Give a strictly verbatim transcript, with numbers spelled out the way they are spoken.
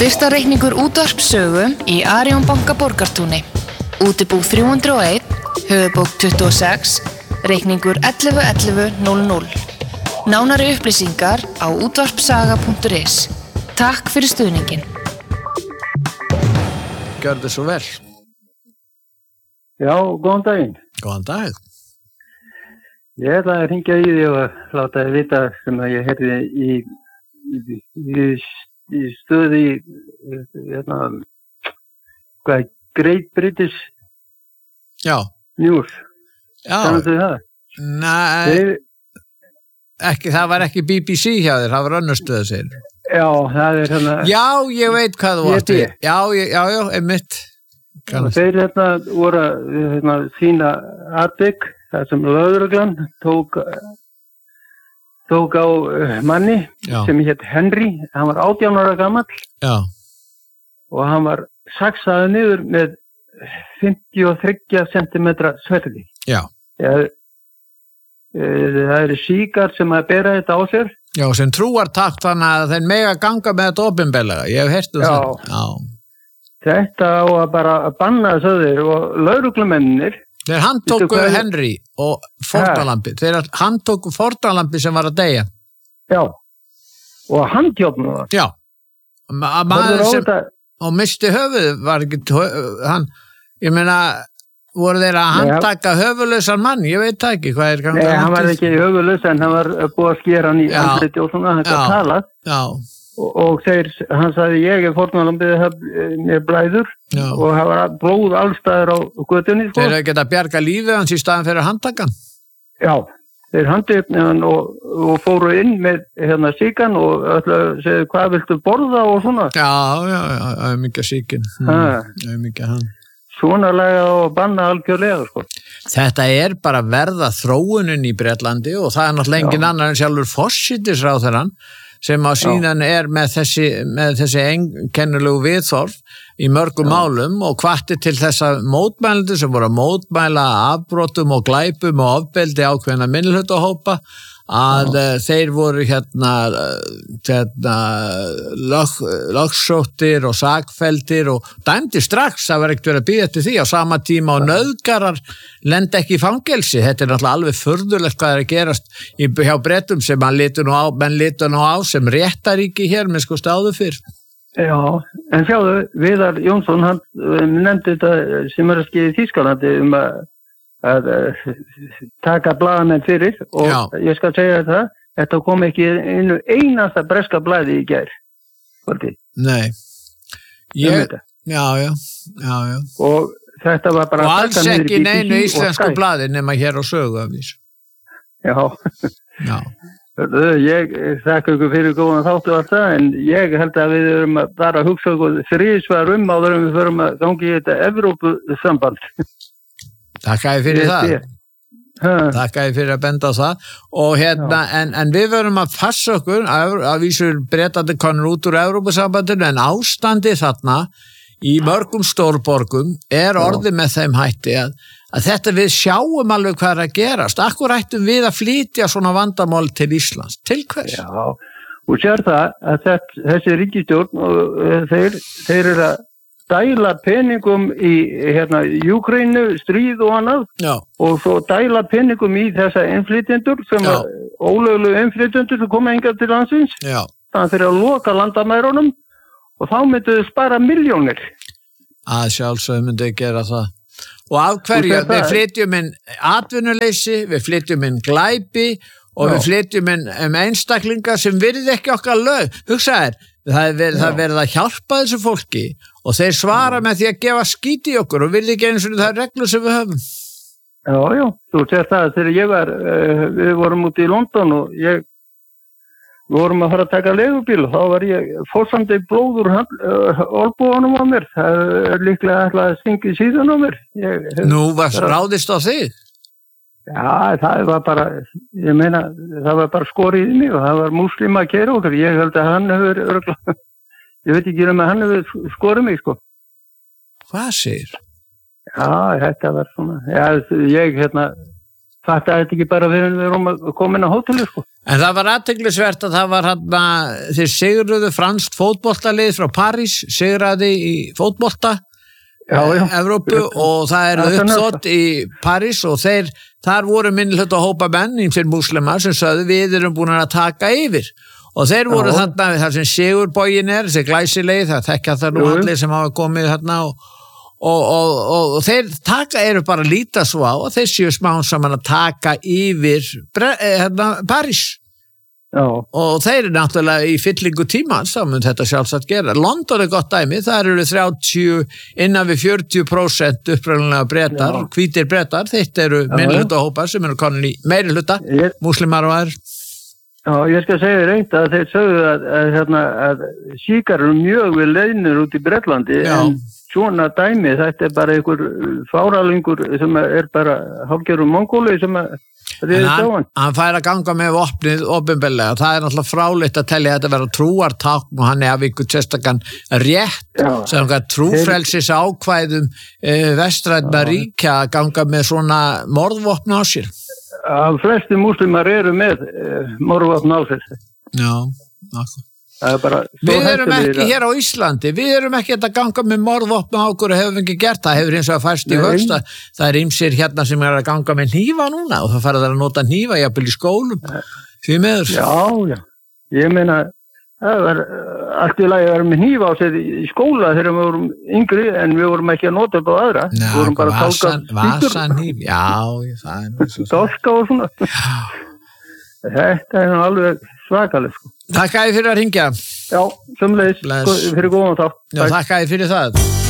Styrktarreikningur útvarpssögu í Arion banka Borgartúni. Útibú þrjú hundruð og einn, höfuðbók tuttugu og sex, reikningur ellefu ellefu núll núll. Nánari upplýsingar á útvarpssaga punktur is. Takk fyrir stuðningin. Gjörðu svo vel. Já, góðan daginn. Góðan dag. Ég ætla að hringja í því og láta þið vita sem að ég heyrði í, í, í, í stöði í, hérna, hvað, Great British Já. News. Já. Kannast þið það? Nei, Þeir... ekki, það var ekki B B C hjá þér, það var önnur stöð, segir. Já, það er hérna... Já, ég veit hvað þú átti. Já, já, já, einmitt. Þeir hérna voru hérna, sína atvik, það sem lögreglan tók, tók á manni Já. sem hét Henry, hann var átján ára gamall Já. og hann var saxaður niður með fimmtíu og þriggja sentimetra sverði. Já. Ja, það eru síkar sem að bera þetta á sér. Já, sem trúartakt þannig að þeir mega ganga með þetta opinberlega. Ég hef heyrt um það. Já. Þetta á að bara banna þessir og lögreglumennir. Þeir handtóku Henry og fórnalambi. Þeir handtóku fórnalambi sem var að deyja. Já. Og handjófnu það. Já. Maður sem og misti höfuð var ekki hann, ég meina voru þeir að handtaka höfuðlausan mann, ég veit það ekki hvað er gangið. Nei, hann var ekki höfuðlaus en hann var búið að skera hann í andliti og svona, hann var talað. Já. Og, og þeir, hann sagði ég er fórnarlambið með blæður Já. og það var blóð allstaðar á götunni. Sko. Þeir geta bjarga lífið hans í staðan fyrir handtakan. Já, þeir handtöfni hann og, og fóru inn með hérna síkan og öllu segðu hvað viltu borða og svona. Já, já, já, það er mikið síkin. Það er mikið hann. Svona lega og banna algjörlega, sko. Þetta er bara verða þróunin í Bretlandi og það er náttúrulega engin annar en sjálfur forsætisráðherrann sem á síðan er með þessi, með þessi einkennilegu viðþorf í mörgum Já. málum og hvatti til þessa mótmælendur sem voru að mótmæla afbrotum og glæpum og ofbeldi ákveðna minnihlutahópa að Já. þeir voru hérna, hérna lög, lögsóttir og sakfelldir og dæmdi strax, það var ekkert verið að bíða eftir því á sama tíma og nauðgarar lenda ekki í fangelsi. Þetta er náttúrulega alveg furðulegt hvað er að gerast í, hjá Bretum sem hann litur nú á, menn litur nú á sem réttaríki hér með sko stáðu fyrr. Já, en sjáðu, Viðar Jónsson, hann nefndi þetta sem er að skilja í Þýskalandi um að að taka blaðamenn fyrir og Já. ég skal segja þetta þetta kom ekki einu einasta breska blaði í gær Valdi. Nei ég, já, já, já, já og þetta var bara og alls ekki neinu íslensku blaði nema hér á sögu af því Já, já. Ég þakka ykkur fyrir góðan þáttu alltaf en ég held að við erum að bara hugsa okkur þrísvar um áður en við förum að gangi í þetta Evrópusamband Takk að fyrir það. Takk að fyrir að benda á það og hérna, en, en við verum að passa okkur að, að vísur Bretandi konur út úr Evrópusambandinu en ástandi þarna í mörgum stórborgum er orðið með þeim hætti að, að þetta við sjáum alveg hvað er að gerast. Akkur ættum við að flytja svona vandamál til Íslands? Til hvers? Já, og sér það að þetta, þessi ríkisstjórn og uh, þeir, þeir eru að dæla peningum í hérna, Úkraínu, stríð og annað Já. og svo dæla peningum í þessa innflytjendur sem er ólöglu innflytjendur sem koma hingað til landsins Já. þannig fyrir að loka landamærunum og þá myndu þau spara milljónir. Að sjálfsögðu myndu þau gera það. Og af hverju? Við flytjum inn atvinnuleysi, við flytjum inn glæpi og Já. við flytjum inn um einstaklinga sem virði ekki okkar lög. Hugsaðu þér, það er verið, það er verið að hjálpa þessu fólki og þeir svara með því að gefa skíti í okkur og virði ekki einu svona það reglur sem við höfum. Já, já, þú sér það þegar ég var, uh, við vorum út í London og ég við vorum að fara að taka leigubíl og þá var ég fórsandi blóður uh, olbúanum á mér, það er líklega ætlað að stinga í síðan á mér. Ég, Nú var ráðist á þig? Já, það var bara, ég meina, það var bara skorið í mig og það var múslim að keyra okkur. Ég held að hann hefur, örgla, ég veit ekki um að hann hefur skorið mig, sko. Hvað segir? Já, þetta var svona, já, ég, hérna, fattaði þetta ekki bara fyrir við erum komin á hóteli, sko. En það var athyglisvert að það var hann að þeir sigruðu franskt fótboltalið frá París, sigraði í fótbolta já, já. Evrópu og það er uppþótt í París og þeir, þar voru minnilegt að hópa menn fyrir múslimar sem sögðu við erum búin að taka yfir og þeir voru þarna þar sem Sigurbógin er, þessi glæsilegi, það þekkja það nú allir sem hafa komið þarna og Og, og, og, og þeir taka eru bara að líta svo á og þeir séu smán saman að taka yfir hérna, París Já. Og þeir eru náttúrulega í fyllingu tímans þá mun þetta sjálfsagt gera. London er gott dæmi, það eru þrjátíu innan við fjörutíu prósent uppræðanlega brettar, hvítir brettar, þetta eru minnluta hópar sem eru konin í meiri hluta, ég... múslimar og aðeir. Já, ég skal segja reynd að þeir sögðu að, að, að, að síkar eru mjög við leiðnir út í Bretlandi Já. En svona dæmi, þetta er bara einhver fáralingur sem er bara hálfgerðum mongóli sem er hann, hann fær að ganga með opnið opinberlega, það er náttúrulega fráleitt að telja þetta vera trúartákn og hann er af einhvern sérstakann rétt Já. sem trúfrelsis ákvæðum e, vestræðna ríkja að ganga með svona morðvopn á sér. Að flesti múslimar eru með e, morðvopn á sér. Já, náttúrulega. Við erum ekki hér á Íslandi, við erum ekki að ganga með morðvopn á okkur og hefum ekki gert það, hefur eins og að færst í högsta, það er ýmsir hérna sem er að ganga með hnífa núna og það fara þær að nota hnífa jafnvel í skólum, því meður. Já, já, ég meina, það var allt í lagi að vera með hnífa á sér í skóla þegar við vorum yngri en við vorum ekki að nota þetta á aðra. Já, vasan, vasan hníf, já, það er náttúrulega. Dálka og svona. Já. Þetta er alveg svakalega, sko. Takk að þið fyrir að ringja. Já, sömulegis, fyrir góðan þá. Já, takk að þið fyrir það.